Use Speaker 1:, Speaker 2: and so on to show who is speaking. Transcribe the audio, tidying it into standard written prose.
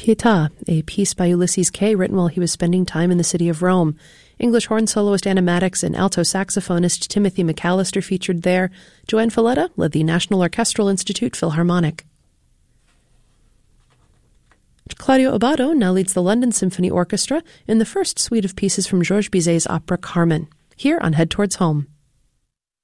Speaker 1: Pietà, a piece by Ulysses Kay written while he was spending time in the city of Rome. English horn soloist Anna Maddox and alto saxophonist Timothy McAllister featured there. Joanne Falletta led the National Orchestral Institute Philharmonic. Claudio Abbado now leads the London Symphony Orchestra in the first suite of pieces from Georges Bizet's opera Carmen, here on Head Towards Home.